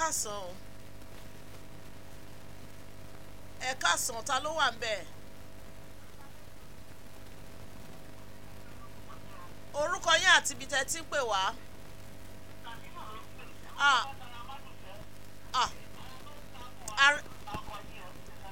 káàsán o. Ẹ káàsán, ta ló wà ńbẹ̀? Orúkọ yín àti ibi tẹ́ ti ń pè wá.